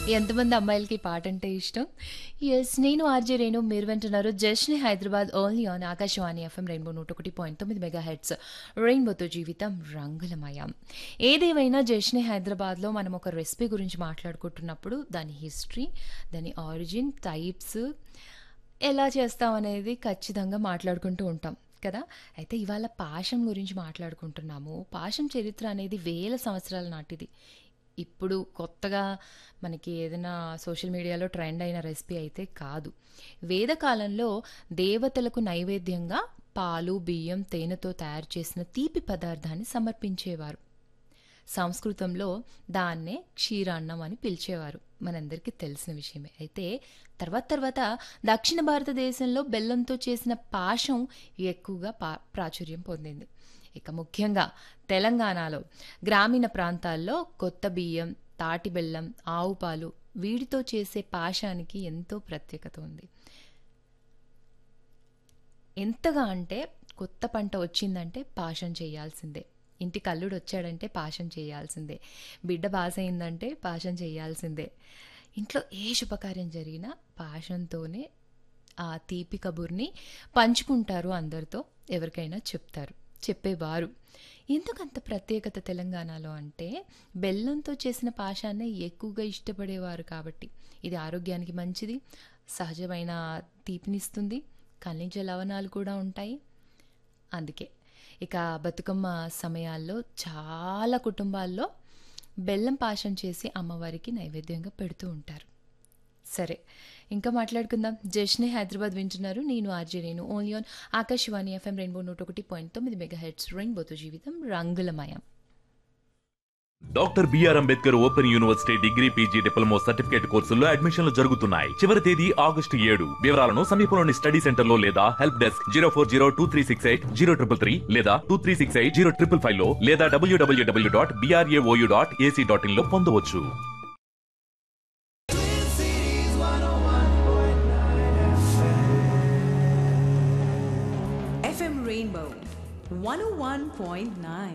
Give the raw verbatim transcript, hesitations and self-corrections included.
ఎంతమంది అమ్మాయిలకి ఈ పాట అంటే ఇష్టం? యెస్. నేను ఆర్‌జే రేణు. మీరు వింటున్నారు జస్ట్‌ని Hyderabad only on Akashvani FM rainbow నూట ఒకటి పాయింట్ తొమ్మిది మెగాహెర్ట్జ్. రెయిన్బోతో జీవితం రంగులమయం. ఏదేమైనా జస్ట్‌ని హైదరాబాద్‌లో మనం ఒక రెసిపీ గురించి మాట్లాడుకుంటున్నప్పుడు దాని హిస్టరీ, దాని ఆరిజిన్, టైప్స్, ఎలా చేస్తామనేది ఖచ్చితంగా మాట్లాడుకుంటూ ఉంటాం కదా! అయితే ఇవాళ పాశం గురించి మాట్లాడుకుంటున్నాము. పాశం చరిత్ర అనేది వేల సంవత్సరాల నాటిది. ఇప్పుడు కొత్తగా మనకి ఏదైనా సోషల్ మీడియాలో ట్రెండ్ అయిన రెసిపీ అయితే కాదు. వేదకాలంలో దేవతలకు నైవేద్యంగా పాలు, బియ్యం, తేనెతో తయారు చేసిన తీపి పదార్థాన్ని సమర్పించేవారు. సంస్కృతంలో దాన్నే క్షీరాన్నం అని పిలిచేవారు. మనందరికీ తెలిసిన విషయమే. అయితే తర్వాత తర్వాత దక్షిణ భారతదేశంలో బెల్లంతో చేసిన పాశం ఎక్కువగా పా ప్రాచుర్యం పొందింది. ఇక ముఖ్యంగా తెలంగాణలో గ్రామీణ ప్రాంతాల్లో కొత్త బియ్యం, తాటి బెల్లం, ఆవు పాలు వీటితో చేసే పాశానికి ఎంతో ప్రత్యేకత ఉంది. ఎంతగా అంటే కొత్త పంట వచ్చిందంటే పాశం చేయాల్సిందే. ఇంటికి అల్లుడు వచ్చాడంటే పాశం చేయాల్సిందే. బిడ్డ పాస్ అయిందంటే పాశం చేయాల్సిందే. ఇంట్లో ఏ శుభకార్యం జరిగినా పాశంతోనే ఆ తీపి కబుర్ని పంచుకుంటారు అందరితో, ఎవరికైనా చెప్తారు, చెప్పేవారు. ఎందుకంత ప్రత్యేకత తెలంగాణలో అంటే బెల్లంతో చేసిన పాశాన్నే ఎక్కువగా ఇష్టపడేవారు కాబట్టి. ఇది ఆరోగ్యానికి మంచిది, సహజమైన తీపినిస్తుంది, ఖనిజ లవణాలు కూడా ఉంటాయి. అందుకే ఇక బతుకమ్మ సమయాల్లో చాలా కుటుంబాల్లో బెల్లం పాశం చేసి అమ్మవారికి నైవేద్యంగా పెడుతూ ఉంటారు. సరే, ఇంకా మాట్లాడుకుందాం. జస్ట్‌ని హైదరాబాద్ వింటున్నారు. నేను RJ Renu. Only on Akashvani FM rainbow నూట ఒకటి పాయింట్ తొమ్మిది మెగాహెర్ట్జ్. రెయిన్బోతో జీవితం రంగులమయం. Doctor BR Ambedkar open university degree PG diploma certificate కోర్సుల్లో అడ్మిషన్లు జరుగుతున్నాయి. చివరి తేదీ ఆగస్టు ఏడు. వివరాలను సమీపంలోని స్టడీ సెంటర్ లో లేదా help desk zero four zero two three six eight zero triple three లేదా two three six eight zero triple five లో లేదా డబ్ల్యూడబ్ల్యూడబ్ల్యూ dot BRAOU dot AC dot in లో పొందవచ్చు. ఎఫ్ఎం రెయిన్బో వన్ ఓ వన్ పాయింట్ నైన్